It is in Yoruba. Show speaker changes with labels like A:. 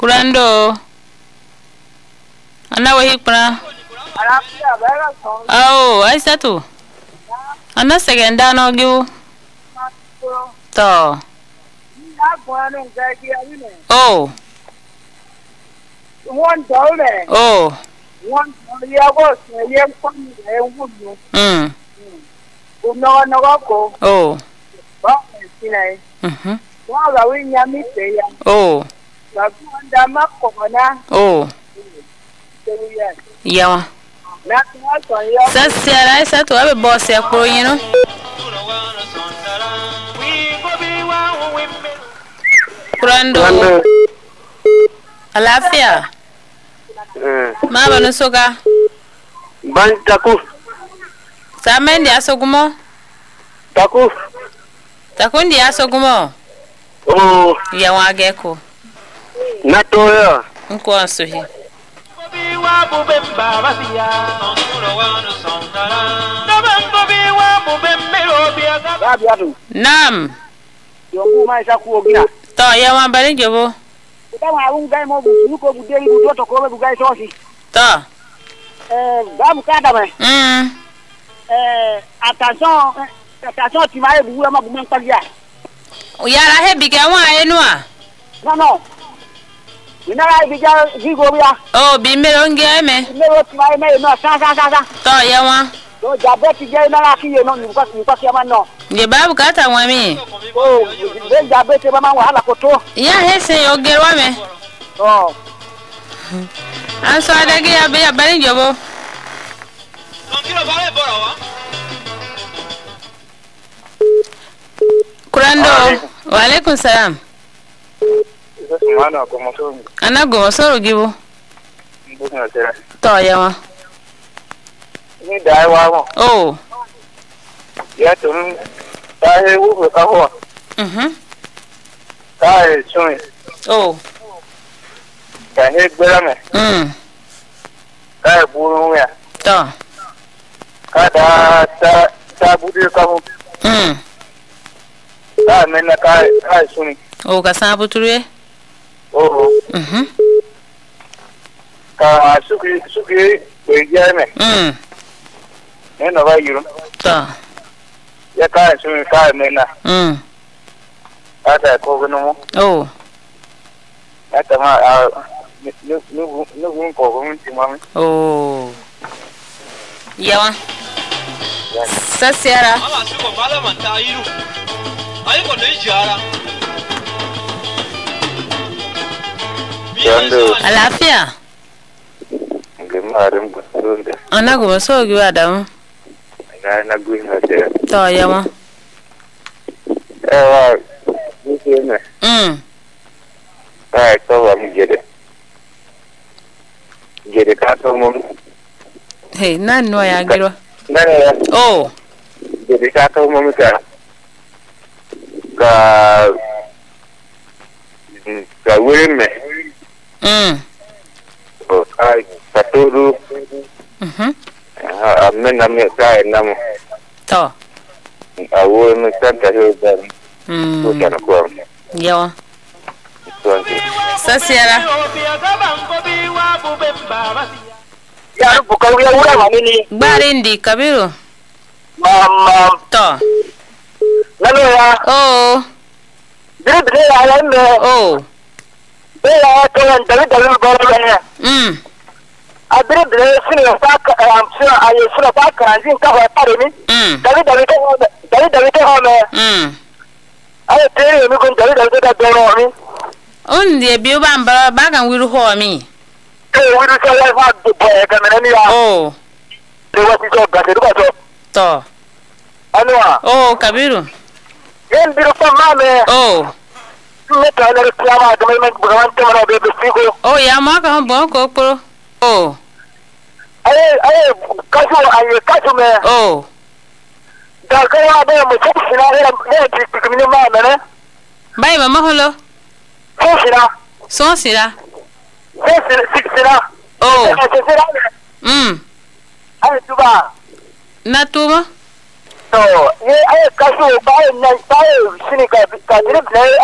A: Kurando. Ana wahi kuna. Oh, aisa tu. Ana segenda no giu. To. Oh. Oh. Oh. Oh. Oh. Yeah. Sasiara isa tu abe boss ya kuro yino. Kurando. Alafia. Mama nusoka.
B: Ban taku.
A: Samendi asogumo.
B: Taku.
A: Takundi asogumo.
B: Oh.
A: Ya wageko.
B: Natoya.
A: Nko ansuhi. Nam.
B: Yoku maisha kuogina.
A: To ya wambali jobo.
B: Kama ungai mo buko budeli budoto ko bugai sosi.
A: To.
B: Babu kada me. Attention tu vas vous ma bumen pagia.
A: O yara he bige wa enua.
B: No. Minara bija gigo bia.
A: Oh, bi mero ngeme.
B: Mero tu vai me no sa.
A: To ya wa.
B: Do jabeti je na la kiye no ni kwa kiama no.
A: Ye babu kata mwami.
B: Oh, ben jabeti mama wa hala koto.
A: Ya hese ogerwa me.
B: Oh.
A: Anso adage ya be ya bali jobo. Kurando. Wa alaikum salam. Ana go soro gibo. To ya wa.
B: Ni dai wa.
A: Oh.
B: Ya tun dai wu ka ho. Dai chun.
A: Oh.
B: Dai he gbera me. Dai buru ya.
A: To.
B: Kada ta budi ka ho. Da men na kai suni.
A: Oh, ka sabu turue.
B: Oh. Ka suki beja me. Ne ba yuru.
A: To.
B: Ya kai suni kai mena. Ada ko gnu mo.
A: Oh.
B: Ata ma nu ko ko ti mami.
A: Oh. Yawa. Sasiara.
C: Ala suko mala manta iru. Ayi ko ne jara.
A: Alafia.
B: Gemarim kusunda.
A: Ana go so gi adam.
B: Na guina de.
A: To yawa.
B: Ewa. Ni ne. Ai to wa mi gede. Gede ka to mo.
A: Hey, nan no ya giro.
B: Na.
A: Oh.
B: Gede ka to mo ka. Ka wuri me. Oh, ai paturu. Amena me ka namo.
A: To.
B: Awo me santa ho dan. Ko kana ko.
A: Yawa. Sasiara.
B: Ya buka wiya wura manini.
A: Barindi Kabiru. To.
B: Nalo ya.
A: Oh.
B: Dire ya me.
A: Oh.
B: Bela kan dali bora ya. Adire sini fa am sura ayi sura fa kanzin ka fa pare mi. Dali ho me. Ayi tere mi kun dali da doro mi.
A: On die bi ba mbara ba kan wiru ho mi.
B: Wiru so ya fa do ka menani ya.
A: Oh.
B: Re wati so ga do so.
A: To.
B: Anwa.
A: Oh, Kabiru.
B: Yen biro fa mame.
A: Oh.
B: Ne ta na reklama da mai bugawan ta mana be figo.
A: Oh, ya ma ka bon ko pro. Oh.
B: Aye kaso me.
A: Oh.
B: Da ka ya ba mu ci sina ne ti kimi ma na.
A: Bai ba maholo.
B: So sina. Six.
A: Oh.
B: Aye tuba.
A: Na tuba.
B: So, ye aye kaso ba na ba sini ka direct